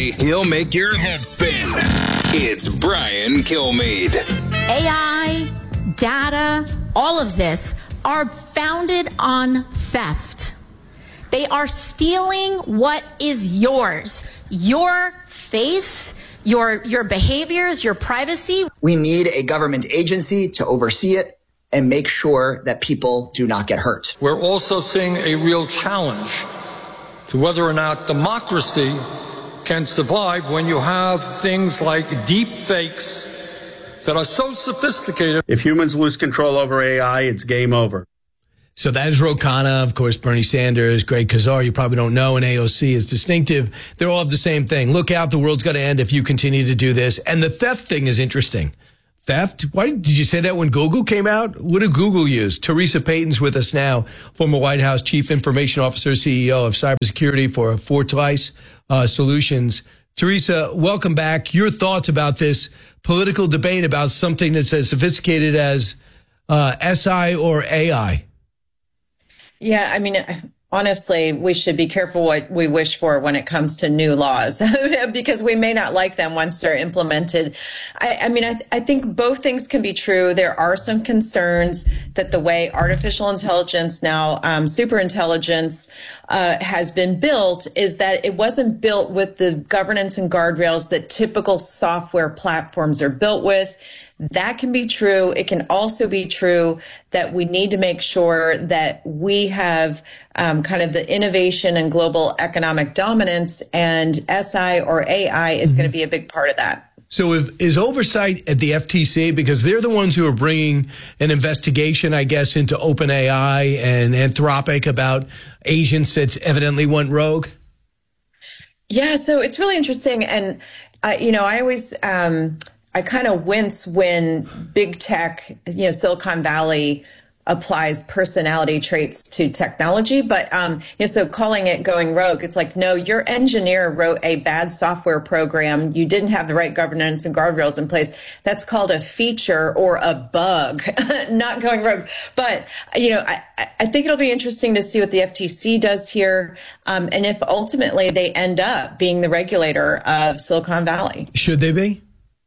way, he'll make your head spin. It's Brian Kilmeade. AI, data, all of this are founded on theft. They are stealing what is yours, your face, your behaviors, your privacy. We need a government agency to oversee it and make sure that people do not get hurt. We're also seeing a real challenge to whether or not democracy can survive when you have things like deep fakes that are so sophisticated. If humans lose control over AI, it's game over. So that is Ro Khanna, of course, Bernie Sanders, Greg Casar, you probably don't know, and AOC is distinctive. They all have the same thing. Look out, the world's going to end if you continue to do this. And the theft thing is interesting. Theft? Why did you say that when Google came out? What did Google use? Teresa Payton's with us now, former White House Chief Information Officer, CEO of cybersecurity for Fortlice Solutions. Teresa, welcome back. Your thoughts about this political debate about something that's as sophisticated as SI or AI? Yeah, I mean, honestly, we should be careful what we wish for when it comes to new laws because we may not like them once they're implemented. I think both things can be true. There are some concerns that the way artificial intelligence, now superintelligence, has been built is that it wasn't built with the governance and guardrails that typical software platforms are built with. That can be true. It can also be true that we need to make sure that we have kind of the innovation and global economic dominance, and SI or AI is going to be a big part of that. So is oversight at the FTC, because they're the ones who are bringing an investigation, I guess, into OpenAI and Anthropic about agents that evidently went rogue? Yeah, so it's really interesting. And, I always... I kind of wince when big tech, Silicon Valley applies personality traits to technology. But, so calling it going rogue, it's like, no, your engineer wrote a bad software program. You didn't have the right governance and guardrails in place. That's called a feature or a bug, not going rogue. But, I think it'll be interesting to see what the FTC does here. And if ultimately they end up being the regulator of Silicon Valley. Should they be?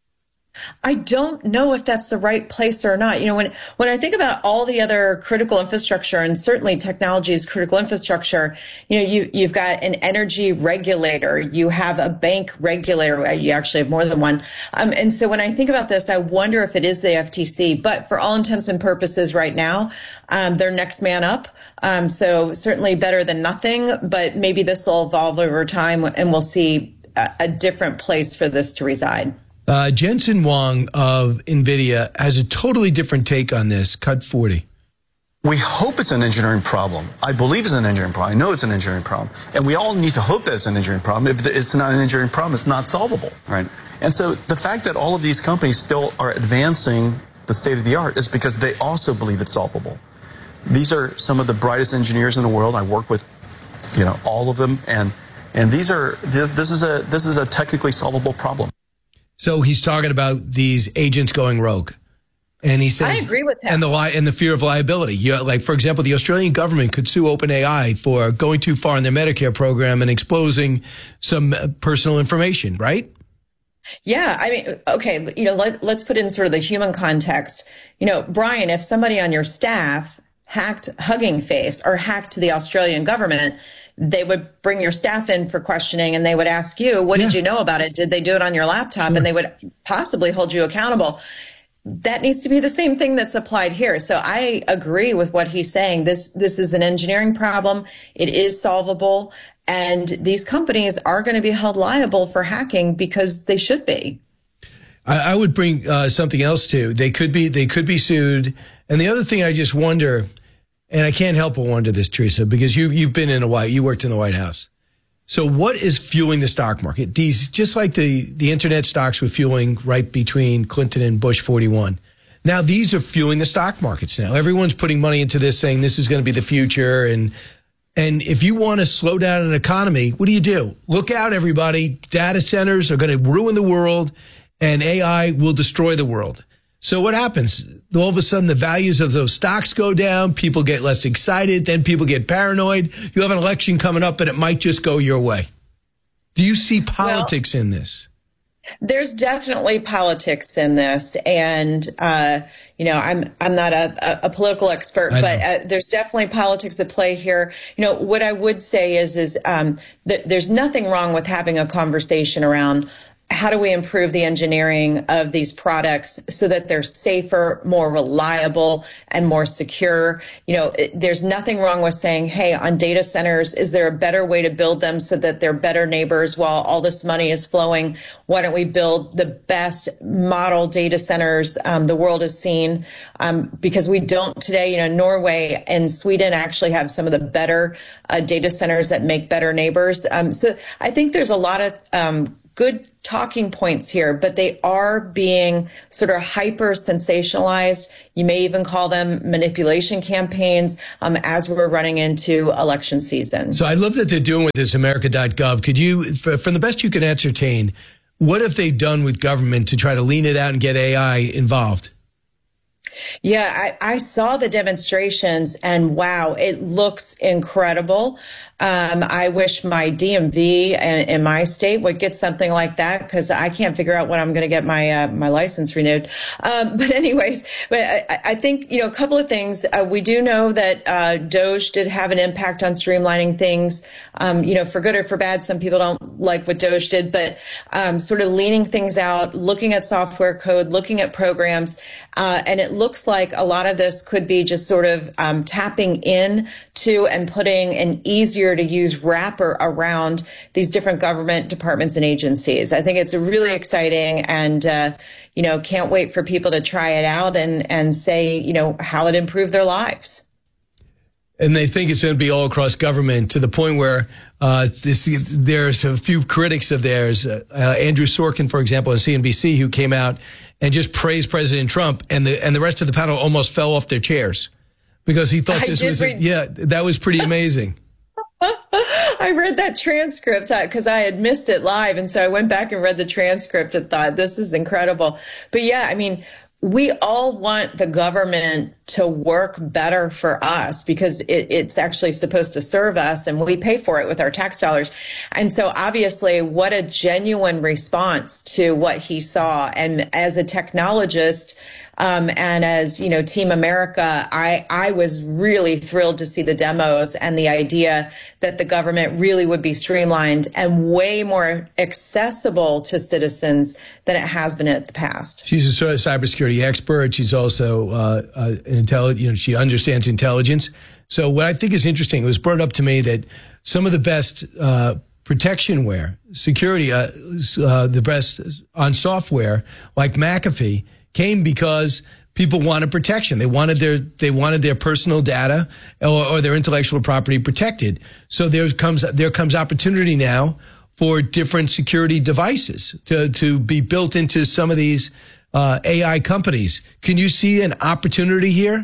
I don't know if that's the right place or not. When I think about all the other critical infrastructure, and certainly technology is critical infrastructure, you've got an energy regulator, you have a bank regulator, you actually have more than one. And so when I think about this, I wonder if it is the FTC, but for all intents and purposes right now, they're next man up. So certainly better than nothing, but maybe this will evolve over time and we'll see a different place for this to reside. Jensen Huang of NVIDIA has a totally different take on this. Cut 40. We hope it's an engineering problem. I believe it's an engineering problem. I know it's an engineering problem. And we all need to hope that it's an engineering problem. If it's not an engineering problem, it's not solvable, right? And so the fact that all of these companies still are advancing the state of the art is because they also believe it's solvable. These are some of the brightest engineers in the world. I work with, all of them. And this is a technically solvable problem. So he's talking about these agents going rogue. And he says, I agree with him. And the fear of liability. Like, for example, the Australian government could sue OpenAI for going too far in their Medicare program and exposing some personal information, right? Yeah. I mean, okay, let's put in sort of the human context. Brian, if somebody on your staff hacked Hugging Face or hacked the Australian government, they would bring your staff in for questioning and they would ask you, what did you know about it? Did they do it on your laptop? And they would possibly hold you accountable. That needs to be the same thing that's applied here. So I agree with what he's saying. This is an engineering problem. It is solvable. And these companies are going to be held liable for hacking because they should be. I would bring something else too. They could be sued. And the other thing I just wonder, and I can't help but wonder this, Teresa, because you worked in the White House. So what is fueling the stock market? These, just like the internet stocks were fueling right between Clinton and Bush 41. Now these are fueling the stock markets now. Everyone's putting money into this, saying this is going to be the future. And if you want to slow down an economy, what do? Look out, everybody. Data centers are going to ruin the world and AI will destroy the world. So what happens? All of a sudden, the values of those stocks go down. People get less excited. Then people get paranoid. You have an election coming up, and it might just go your way. Do you see politics in this? There's definitely politics in this, and I'm not a political expert, but there's definitely politics at play here. What I would say is that there's nothing wrong with having a conversation around how do we improve the engineering of these products so that they're safer, more reliable, and more secure. There's nothing wrong with saying, hey, on data centers, is there a better way to build them so that they're better neighbors while all this money is flowing? Why don't we build the best model data centers the world has seen? Because we don't today. Norway and Sweden actually have some of the better data centers that make better neighbors. So I think there's a lot of good talking points here, but they are being sort of hyper sensationalized. You may even call them manipulation campaigns as we're running into election season. So I love that they're doing with this America.gov. Could you, from the best you can ascertain, what have they done with government to try to lean it out and get AI involved? Yeah, I saw the demonstrations and wow, it looks incredible. I wish my DMV in my state would get something like that because I can't figure out when I'm going to get my my license renewed. But anyways, I think, a couple of things. We do know that DOGE did have an impact on streamlining things, for good or for bad. Some people don't like what DOGE did, but sort of leaning things out, looking at software code, looking at programs. And it looks like a lot of this could be just sort of tapping in to and putting an easier to use wrapper around these different government departments and agencies. I think it's really exciting and, can't wait for people to try it out and say, how it improved their lives. And they think it's going to be all across government to the point where there's a few critics of theirs, Andrew Sorkin, for example, on CNBC, who came out and just praised President Trump, and the rest of the panel almost fell off their chairs because he thought this was that was pretty amazing. I read that transcript because I had missed it live, and so I went back and read the transcript and thought, this is incredible. But yeah, I mean, we all want the government to work better for us because it's actually supposed to serve us and we pay for it with our tax dollars. And so obviously what a genuine response to what he saw. And as a technologist, and as, Team America, I was really thrilled to see the demos and the idea that the government really would be streamlined and way more accessible to citizens than it has been in the past. She's a sort of cybersecurity expert. She's also she understands intelligence. So what I think is interesting, it was brought up to me that some of the best protectionware, security, the best on software like McAfee, came because people wanted protection. They wanted their personal data or their intellectual property protected. So there comes opportunity now for different security devices to be built into some of these AI companies. Can you see an opportunity here?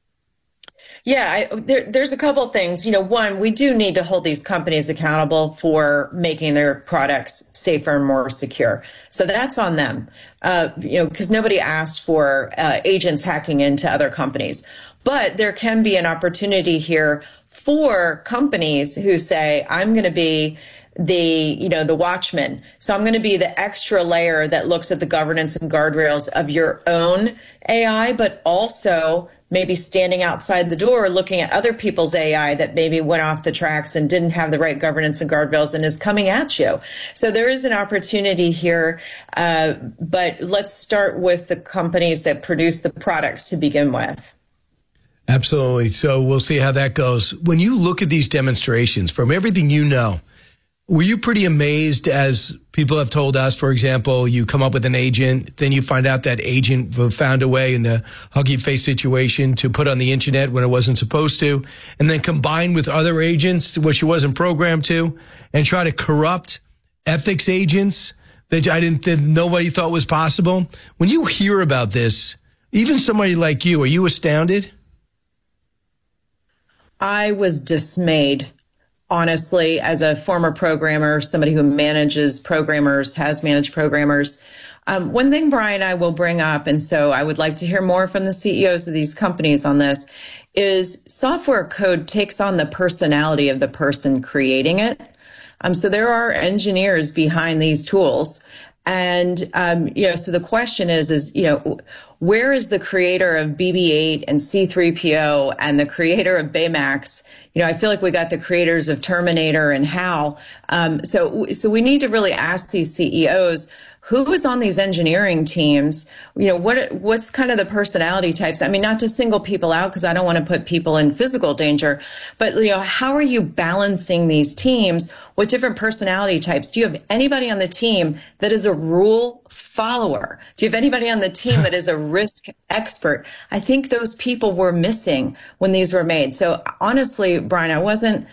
Yeah, there's a couple of things. One, we do need to hold these companies accountable for making their products safer and more secure. So that's on them, because nobody asked for agents hacking into other companies. But there can be an opportunity here for companies who say, I'm going to be the watchman. So I'm going to be the extra layer that looks at the governance and guardrails of your own AI, but also maybe standing outside the door looking at other people's AI that maybe went off the tracks and didn't have the right governance and guardrails and is coming at you. So there is an opportunity here, but let's start with the companies that produce the products to begin with. Absolutely. So we'll see how that goes. When you look at these demonstrations, from everything you know, were you pretty amazed, as people have told us, for example, you come up with an agent, then you find out that agent found a way in the Huggy Face situation to put on the internet when it wasn't supposed to, and then combine with other agents, which she wasn't programmed to, and try to corrupt ethics agents that nobody thought was possible? When you hear about this, even somebody like you, are you astounded? I was dismayed. Honestly, as a former programmer, somebody who manages programmers, has managed programmers, one thing, Brian, I will bring up, and so I would like to hear more from the CEOs of these companies on this, is software code takes on the personality of the person creating it. So there are engineers behind these tools. And, so the question is, where is the creator of BB-8 and C-3PO and the creator of Baymax? I feel like we got the creators of Terminator and HAL. So we need to really ask these CEOs, who is on these engineering teams? What's kind of the personality types? I mean, not to single people out because I don't want to put people in physical danger, but how are you balancing these teams with different personality types? Do you have anybody on the team that is a rule follower? Do you have anybody on the team that is a risk expert? I think those people were missing when these were made. So honestly, Brian, I wasn't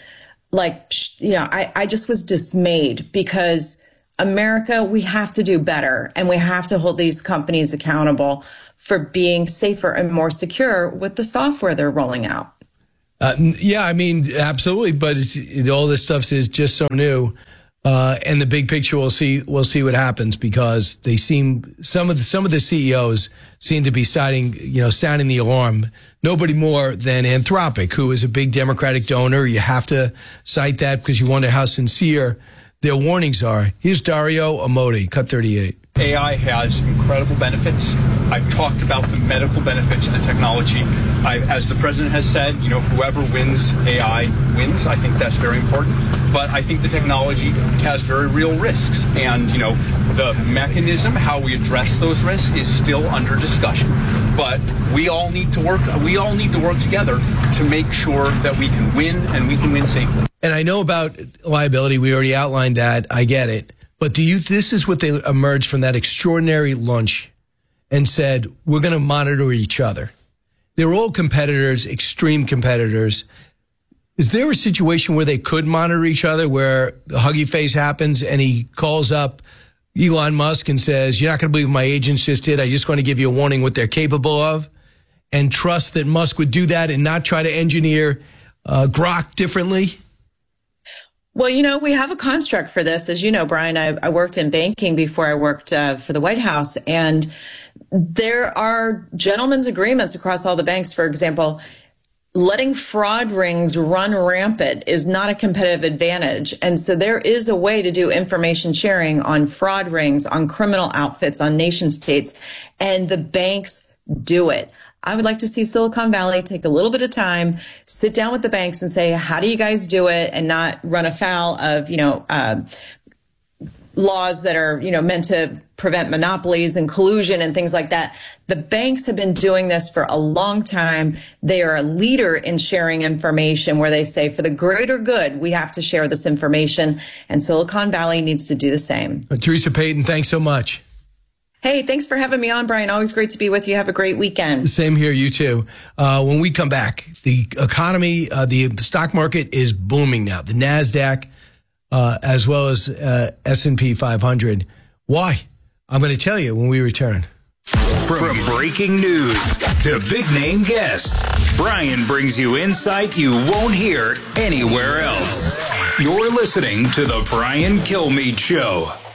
I just was dismayed because America, we have to do better, and we have to hold these companies accountable for being safer and more secure with the software they're rolling out. Yeah, I mean, absolutely. But all this stuff is just so new, and the big picture, we'll see what happens, because they seem some of the CEOs seem to be sounding the alarm. Nobody more than Anthropic, who is a big Democratic donor. You have to cite that because you wonder how sincere their warnings are. Here's Dario Amodi, Cut 38. AI has incredible benefits. I've talked about the medical benefits of the technology. As the president has said, whoever wins AI wins. I think that's very important. But I think the technology has very real risks. And, the mechanism, how we address those risks, is still under discussion. But we all need to work together to make sure that we can win, and we can win safely. And I know about liability. We already outlined that. I get it. But this is what they emerged from that extraordinary lunch and said, we're going to monitor each other. They're all competitors, extreme competitors. Is there a situation where they could monitor each other, where the Huggy Face happens and he calls up Elon Musk and says, you're not going to believe what my agents just did. I just want to give you a warning what they're capable of, and trust that Musk would do that and not try to engineer Grok differently? Well, we have a construct for this. As you know, Brian, I worked in banking before I worked for the White House, and there are gentlemen's agreements across all the banks. For example, letting fraud rings run rampant is not a competitive advantage. And so there is a way to do information sharing on fraud rings, on criminal outfits, on nation states, and the banks do it. I would like to see Silicon Valley take a little bit of time, sit down with the banks and say, how do you guys do it, and not run afoul of, laws that are, meant to prevent monopolies and collusion and things like that. The banks have been doing this for a long time. They are a leader in sharing information, where they say, for the greater good, we have to share this information. And Silicon Valley needs to do the same. Teresa Payton, thanks so much. Hey, thanks for having me on, Brian. Always great to be with you. Have a great weekend. Same here. You too. When we come back, the economy, the stock market is booming now. The NASDAQ, as well as S&P 500. Why? I'm going to tell you when we return. From breaking news to big-name guests, Brian brings you insight you won't hear anywhere else. You're listening to The Brian Kilmeade Show.